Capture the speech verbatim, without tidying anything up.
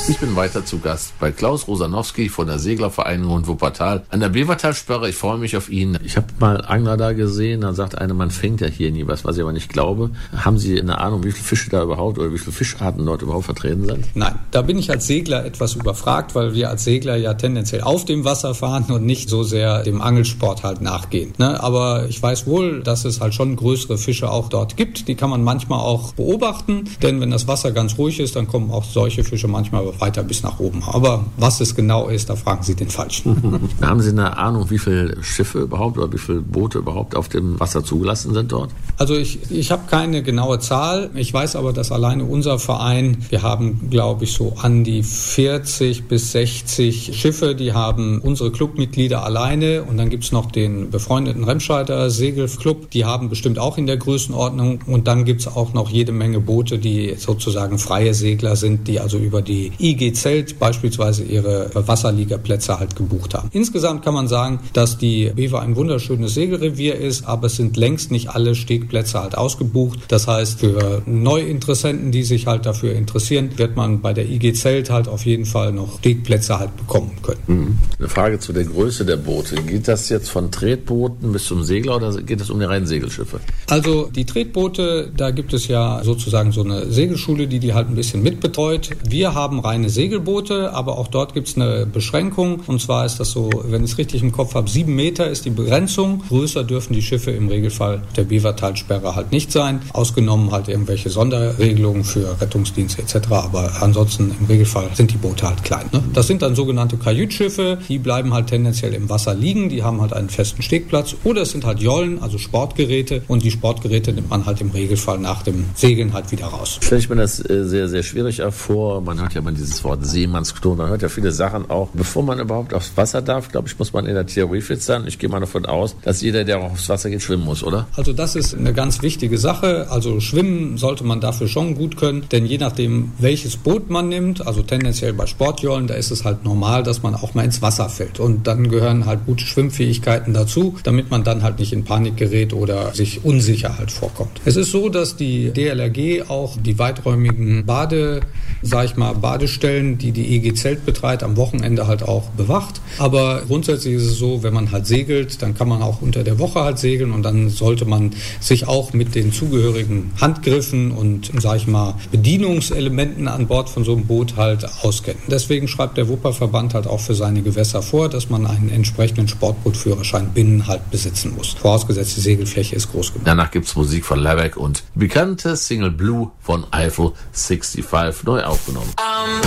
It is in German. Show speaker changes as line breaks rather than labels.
Ich bin weiter zu Gast bei Klaus Rosanowski von der Seglervereinigung Wuppertal an der Bevertalsperre. Ich freue mich auf ihn. Ich habe mal Angler da gesehen, da sagt einer, man fängt ja hier nie was, was ich aber nicht glaube. Haben Sie eine Ahnung, wie viele Fische da überhaupt oder wie viele Fischarten dort überhaupt vertreten sind?
Nein, da bin ich als Segler etwas überfragt, weil wir als Segler ja tendenziell auf dem Wasser fahren und nicht so sehr dem Angelsport halt nachgehen. Ne? Aber ich weiß wohl, dass es halt schon größere Fische auch dort gibt. Die kann man manchmal auch beobachten, denn wenn das Wasser ganz ruhig ist, dann kommen auch solche Fische manchmal weiter bis nach oben. Aber was es genau ist, da fragen Sie den Falschen.
Haben Sie eine Ahnung, wie viele Schiffe überhaupt oder wie viele Boote überhaupt auf dem Wasser zugelassen sind dort?
Also ich, ich habe keine genaue Zahl. Ich weiß aber, dass alleine unser Verein, wir haben, glaube ich, so an die vierzig bis sechzig Schiffe, die haben unsere Clubmitglieder alleine und dann gibt es noch den befreundeten Remscheider Segelclub, die haben bestimmt auch in der Größenordnung und dann gibt es auch noch jede Menge Boote, die sozusagen freie Segler sind, die also über die I G Zelt beispielsweise ihre Wasserligaplätze halt gebucht haben. Insgesamt kann man sagen, dass die Bever ein wunderschönes Segelrevier ist, aber es sind längst nicht alle Stegplätze halt ausgebucht. Das heißt, für Neuinteressenten, die sich halt dafür interessieren, wird man bei der I G Zelt halt auf jeden Fall noch Stegplätze halt bekommen können.
Mhm. Eine Frage zu der Größe der Boote. Geht das jetzt von Tretbooten bis zum Segler oder geht es um die reinen Segelschiffe?
Also die Tretboote, da gibt es ja sozusagen so eine Segelschule, die die halt ein bisschen mitbetreut. Wir haben reine Segelboote, aber auch dort gibt es eine Beschränkung. Und zwar ist das so, wenn ich es richtig im Kopf habe, sieben Meter ist die Begrenzung. Größer dürfen die Schiffe im Regelfall der Bevertalsperre halt nicht sein. Ausgenommen halt irgendwelche Sonderregelungen für Rettungsdienste et cetera. Aber ansonsten im Regelfall sind die Boote halt klein. Ne? Das sind dann sogenannte Kajütschiffe. Die bleiben halt tendenziell im Wasser liegen. Die haben halt einen festen Stegplatz. Oder es sind halt Jollen, also Sportgeräte. Und die Sportgeräte nimmt man halt im Regelfall nach dem Segeln halt wieder raus.
Stelle ich mir das äh, sehr, sehr schwierig vor. Man hört ja immer dieses Wort Seemannsklo. Man hört ja viele Sachen auch. Bevor man überhaupt aufs Wasser darf, glaube ich, muss man in der Theorie fit sein. Ich gehe mal davon aus, dass jeder, der aufs Wasser geht, schwimmen muss, oder?
Also das ist eine ganz wichtige Sache. Also schwimmen sollte man dafür schon gut können. Denn je nachdem, welches Boot man nimmt, also tendenziell bei Sportjollen, da ist es halt normal, dass man auch mal ins Wasser fällt. Und dann gehören halt gute Schwimmfähigkeiten dazu, damit man dann halt nicht in Panik gerät oder sich unsicher halt vorkommt. Es ist so, dass die D L R G auch die weiträumigen Bade, sag ich mal, Badestellen, die die I G Zelt betreibt, am Wochenende halt auch bewacht. Aber grundsätzlich ist es so, wenn man halt segelt, dann kann man auch unter der Woche halt segeln und dann sollte man sich auch mit den zugehörigen Handgriffen und, sag ich mal, Bedienungselementen an Bord von so einem Boot halt auskennen. Deswegen schreibt der Wupperverband halt auch für seine Gewässer vor, dass man einen entsprechenden Sportbootführerschein binnen halt besitzen muss. Vorausgesetzt, die Segelfläche ist groß genug.
Danach gibt's Musik von Lebeck und bekannte Single Blue von Eiffel sechsundsiebzig neu aufgenommen. Um